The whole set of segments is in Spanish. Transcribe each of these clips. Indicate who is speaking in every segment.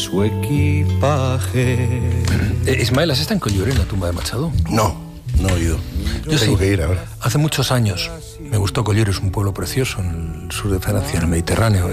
Speaker 1: su equipaje.
Speaker 2: Ismael, ¿has estado en Collioure, en la tumba de Machado?
Speaker 3: No he ido.
Speaker 2: Yo
Speaker 3: tengo que ir ahora.
Speaker 2: Hace muchos años me gustó Collioure, es un pueblo precioso en el sur de Francia, en el Mediterráneo.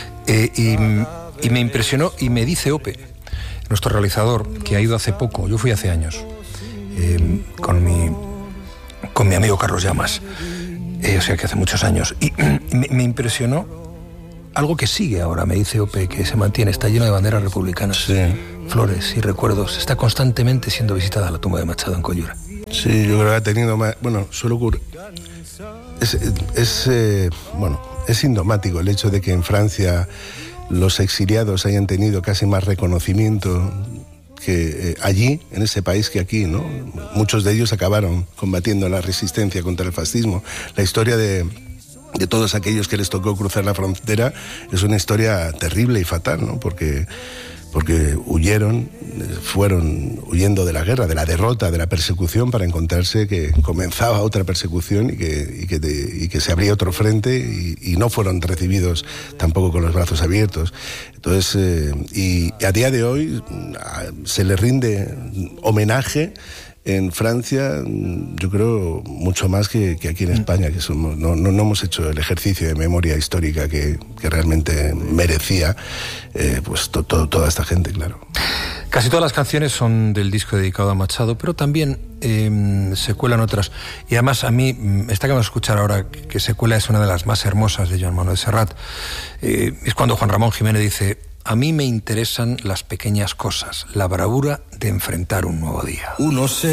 Speaker 2: Y me impresionó, y me dice Ope, nuestro realizador, que ha ido hace poco, yo fui hace años, con mi amigo Carlos Llamas, o sea que hace muchos años, y me impresionó algo que sigue ahora, me dice Ope, que se mantiene, está lleno de banderas republicanas,
Speaker 3: Sí.
Speaker 2: flores y recuerdos, está constantemente siendo visitada la tumba de Machado en Collioure.
Speaker 3: Sí, yo creo que ha tenido más... Bueno, suele ocurrir... Es sintomático el hecho de que en Francia los exiliados hayan tenido casi más reconocimiento que allí, en ese país, que aquí, ¿no? Muchos de ellos acabaron combatiendo la resistencia contra el fascismo. La historia de todos aquellos que les tocó cruzar la frontera es una historia terrible y fatal, ¿no? Porque fueron huyendo de la guerra, de la derrota, de la persecución, para encontrarse que comenzaba otra persecución y que se abría otro frente, y no fueron recibidos tampoco con los brazos abiertos. Entonces, y a día de hoy se le rinde homenaje en Francia, yo creo, mucho más que aquí en España, que no hemos hecho el ejercicio de memoria histórica que realmente merecía pues toda esta gente, claro.
Speaker 2: Casi todas las canciones son del disco dedicado a Machado, pero también se cuelan otras. Y además a mí, esta que vamos a escuchar ahora, que se cuela, es una de las más hermosas de Joan Manuel Serrat. Es cuando Juan Ramón Jiménez dice: a mí me interesan las pequeñas cosas, la bravura de enfrentar un nuevo día.
Speaker 1: Uno se